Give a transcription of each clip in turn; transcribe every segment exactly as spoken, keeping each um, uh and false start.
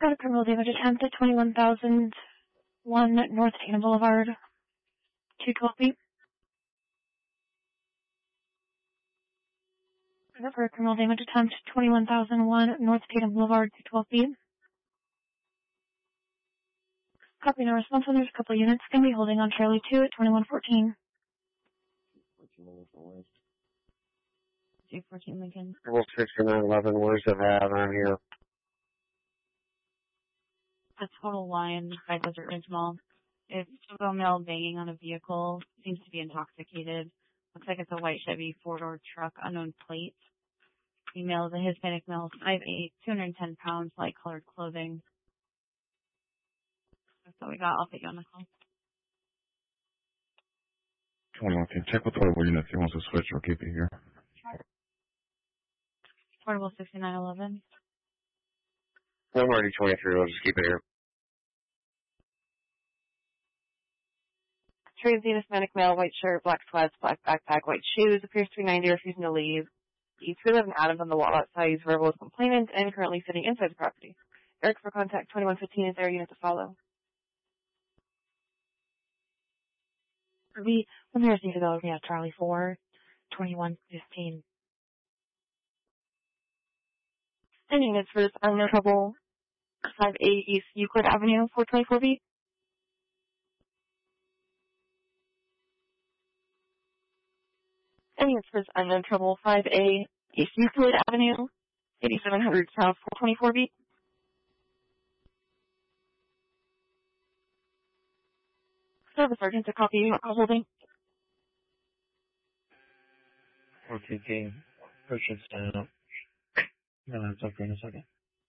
Got a criminal damage attempt at twenty-one thousand one North Tatum Boulevard, two twelve feet. For a criminal damage attempt, twenty-one thousand one North Tatum Boulevard, two twelve feet. Copy, no response. There's a couple units going to be holding on Charlie two at twenty-one fourteen. two fourteen Lincoln. Level sixty-nine eleven, where's the hat on here? A total line by Desert Ridge Mall. It's a male banging on a vehicle. Seems to be intoxicated. Looks like it's a white Chevy four-door truck, unknown plate. Female is a Hispanic male, five eight, two hundred ten pounds, light-colored clothing. That's what we got. I'll put you on the call. twenty-one, can check with portable units. He wants to switch or keep it here. Portable sixty-nine eleven. I'm already twenty-three. I'll just keep it here. Tracy, Hispanic male, white shirt, black sweats, black backpack, white shoes, appears to be ninety, refusing to leave. He's three eleven Adams on the wall outside. He's verbal as complainant and currently sitting inside the property. Eric for contact twenty-one fifteen is there, unit to follow. We, when there's need to go, we have Charlie four, twenty-one fifteen. And units for this unknown trouble, five eight East Euclid Avenue, four twenty-four B. And units for this unknown trouble, five A East Euclid Avenue, eighty-seven hundred South, four twenty-four B. Service sergeant to copy unit call holding. Okay, team. Push it stand up. No, that's okay in a second.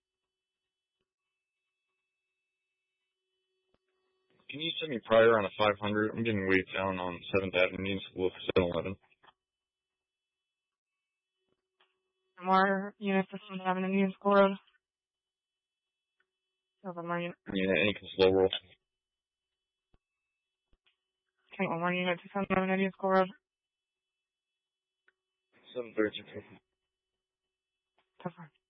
Can you send me prior on a five hundred? I'm getting weight down on seventh Avenue, School seven eleven. More units to seventh Avenue, Union School Road. Over more unit. Yeah, any slow roll. Okay, one more unit to seventh Avenue, Union School Road. seven thirty. Tough one.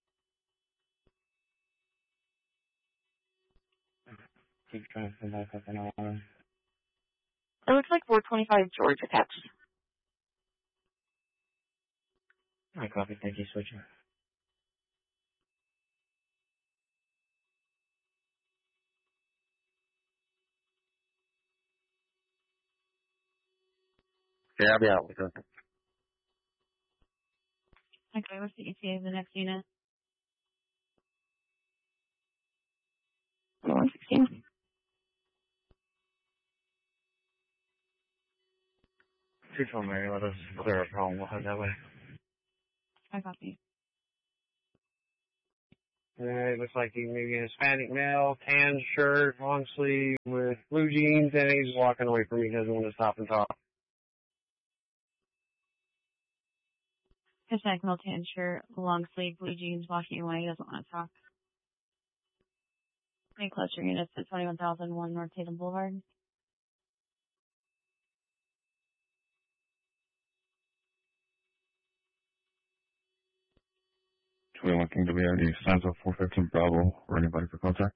Keep trying to come back up an hour. It looks like four twenty-five George attached. I copy. Thank you, switcher. Yeah, I'll be out with her. Okay, what's the E T A of the next unit? one sixteen. Two phone Mary, let us clear a problem. We'll head that way. I copy. Alright, looks like he maybe a Hispanic male, tan shirt, long sleeve with blue jeans, and he's walking away from me. He doesn't want to stop and talk. Hispanic male, tan shirt, long sleeve, blue jeans, walking away. He doesn't want to talk. Any closer units at twenty-one thousand one North Tatum Boulevard. twenty-one King W R D, signs of four fifteen Bravo, or anybody for contact.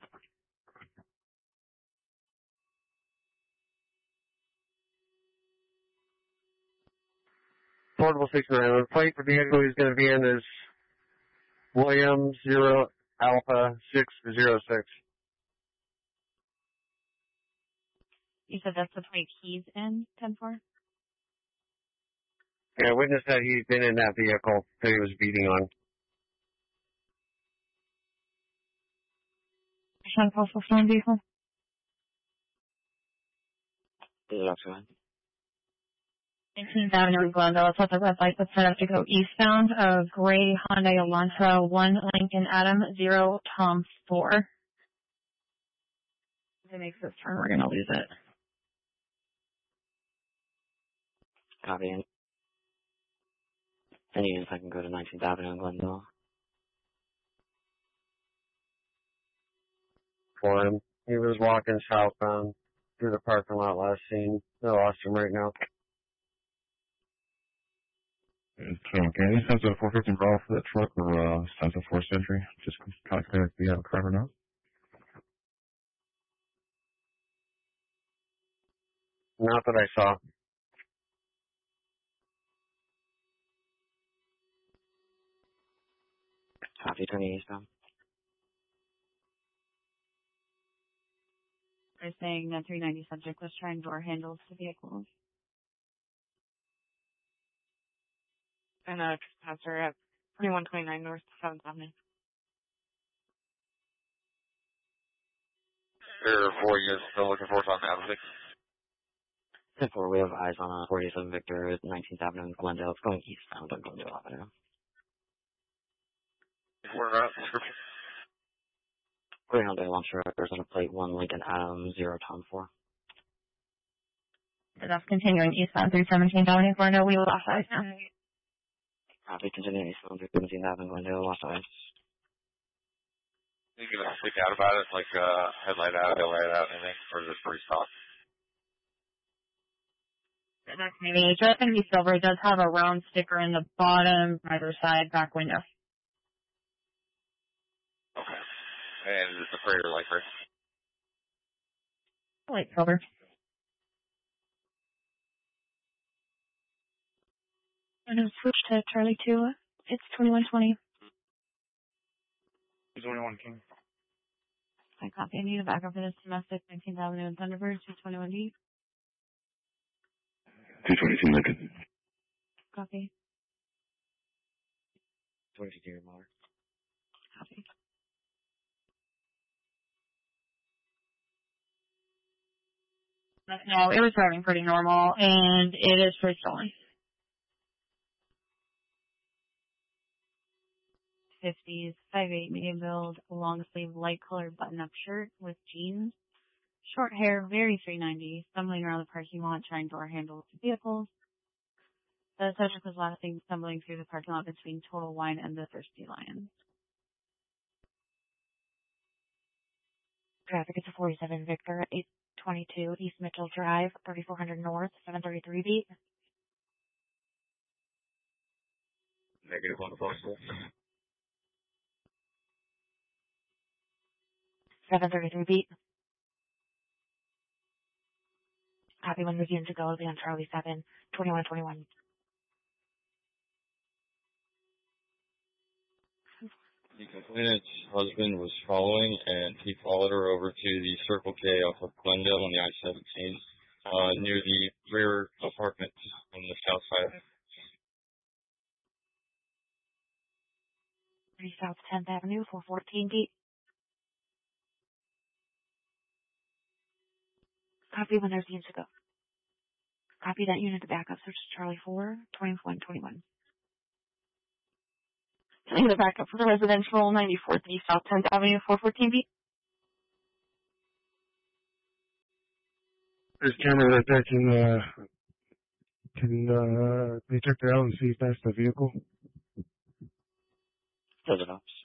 Portable sixty-nine. The plate for the vehicle he's going to be in is William zero Alpha six zero six. You said that's the plate he's in, ten four? Yeah, witness said he's been in that vehicle that he was beating on. Sean Postal Storm vehicle. Yeah, that's fine. nineteenth Avenue in Glendale. It's at the red light that's set up to go eastbound of gray Hyundai Elantra, one Lincoln Adam, zero Tom four. If it makes this turn, we're going to lose it. Copy. Any units I can go to nineteenth Avenue in Glendale. For him. He was walking southbound through the parking lot last seen. They lost him right now. twenty-one King, any signs of four fifteen Bravo for that truck, or uh, signs of four Century? Just kind of clear if you have a driver now. Not that I saw. Copy, turning eastbound. They're saying that three ninety subject was trying door handles to vehicles. And uh, pastor at twenty-one twenty-nine North seventh Avenue. There are four years still looking for us on that six. ten four, we have eyes on uh, forty-seven Victor at nineteenth Avenue in Glendale. It's going eastbound on Glendale Avenue. We're out description. Greyhound Day launcher there's on a plate one Lincoln Adam zero Tom four. That's continuing eastbound through seventeenth Avenue, Glendale. We lost eyes now. Copy, continuing eastbound through seventeenth Avenue, Glendale, lost eyes. You gonna speak out about it, like uh, headlight out, headlight out, anything, or is it pretty stock? That's maybe it's just going to be silver. It does have a round sticker in the bottom driver's side back window. Okay. And it's a freighter like right? Light silver. And then switch to Charlie two. It's twenty-one twenty. twenty-one King. I copy. I need a backup for this domestic nineteenth Avenue and Thunderbird, two twenty-one D. two twenty-two Lincoln. Copy. twenty-two Miller. Copy. No, it was driving pretty normal, and it is pretty stolen. fifties, five eight, medium build, long sleeve, light colored button up shirt with jeans. Short hair, very three ninety, stumbling around the parking lot trying door handles to vehicles. The subject was last seen stumbling through the parking lot between Total Wine and the Thirsty Lion. Traffic is a forty-seven Victor at eight twenty-two East Mitchell Drive, thirty-four hundred North, seven thirty-three beat. Negative on the postal. seven thirty-three beat. Copy, when resumed to go, it'll be on Charlie seven, twenty-one twenty-one. The complainant's husband was following, and he followed her over to the Circle K off of Glendale on the I seventeen, uh, near the rear apartment on the south side. thirty South tenth Avenue, four fourteen beat. Copy, when there's units to go. Copy that unit to backup, search Charlie four, twenty-one twenty-one. Getting the backup for the residential, ninety-fourth East South tenth Avenue, four fourteen beat. There's cameras right there. Can, uh, can, uh, they check it out and see if that's the vehicle? Does it ops?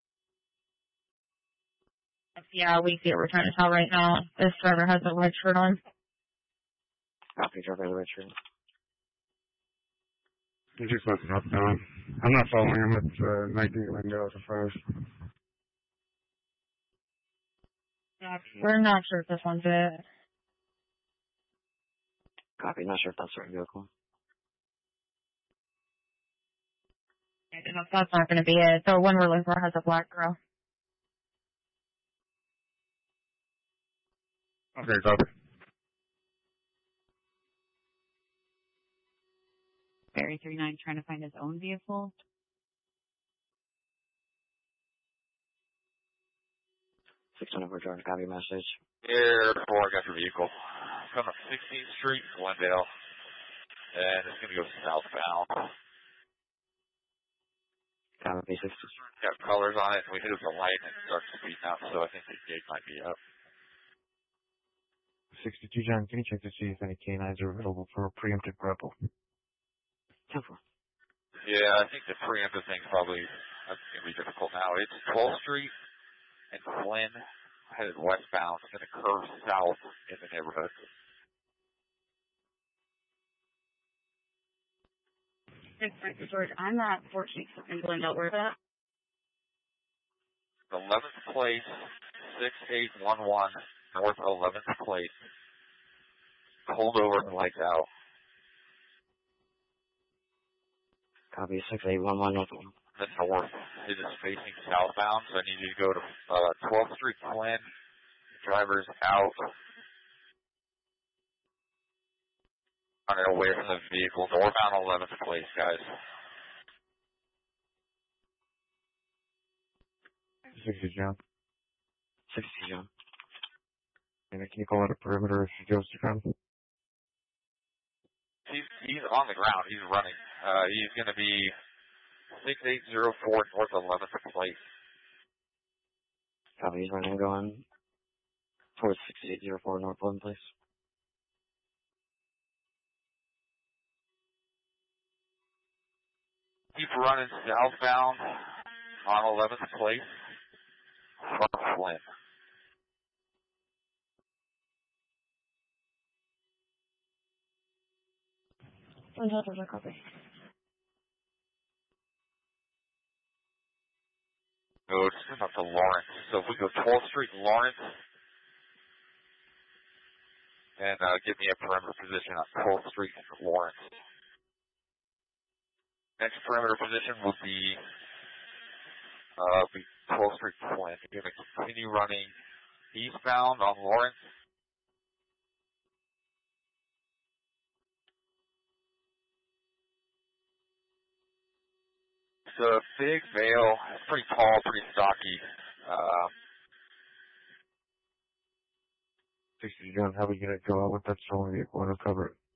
Yeah, we see what we're trying to tell right now. This driver has a red shirt on. Copy, driver the red shirt. He just left it up down. I'm not following him. It's, uh, nineteen Glendale at first. Yeah, we're not sure if this one's it. Copy, not sure if that's the right vehicle. Yeah, that's not going to be it. The one we're looking for has a black girl. Okay, copy. Barry three nine trying to find his own vehicle. six hundred for George, copy message. Air four, I got your vehicle. Coming up sixteenth Street, Glendale. And it's going to go southbound. Copy, six. Got colors on it. We hit it with a light and it starts speeding up, so I think the gate might be up. sixty-two John, can you check to see if any canines are available for a preemptive grapple? ten four. Yeah, I think the preemptive thing's probably that's going to be difficult now. It's twelfth Street and Flynn headed westbound. It's going to curve south in the neighborhood. George, I'm at fourteenth in Glendale. Where's that? eleventh place, six eight one one, North eleventh place. pulled over and lights out. Copy, six eight one one north one. The north. It is facing southbound, so I need you to go to uh, twelfth Street Flynn. Driver's out. On it away from the vehicle. Northbound eleventh place, guys. sixty, John. sixty, John. And can you call it a perimeter if she goes to come? He's, he's on the ground. He's running. Uh, he's going to be six eight zero four north eleventh place. Copy, he's running, going towards six eight zero four north eleventh place. Keep running southbound on eleventh place from Flynn. One Delta, copy. Go just up to Lawrence. So if we go twelfth Street, Lawrence, and uh, give me a perimeter position on twelfth Street, Lawrence. Next perimeter position will be uh, be twelfth Street, Flynn. You're going to continue running eastbound on Lawrence. It's a big veil. It's pretty tall, pretty stocky. Uh, sixty, John, how are we going to go out with that stolen vehicle and recover it?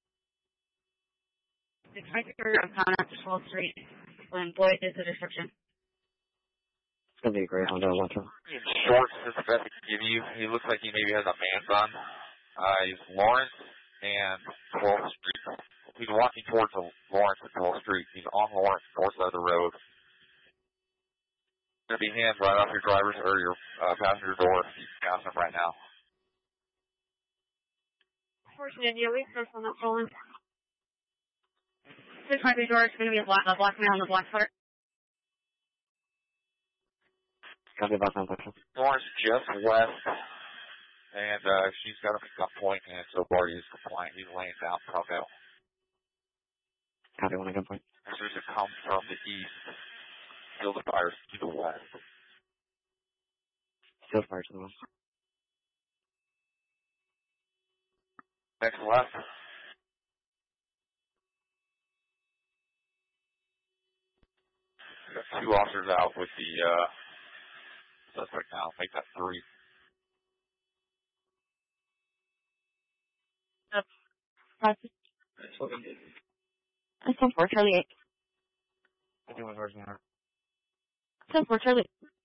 Inspector of contact to twelfth Street. When Boyd is the description. It's going to be a great Honda Elantra. in short, is the best I can give you. He looks like he maybe has a man bun. Uh, he's Lawrence and twelfth Street. He's walking towards Lawrence and twelfth Street. He's on Lawrence, north side of the road. Going to be hands right off your driver's or your uh, passenger door. You can pass him right now. Fortunate, you leave this on that stolen. This might be door. It's going to be a black, a black man on the black footer. Copy about that. Lawrence just west, and uh, she's got him at gunpoint, and so far he's compliant. He's laying down, probably out. Copy one at gunpoint. As soon as it comes from the east, still the fires to the west. Still fire to the west. Next left. We got two officers out with the uh, suspect now. Make that three. That's ten four, Charlie eight. I do one version now. ten four, Charlie.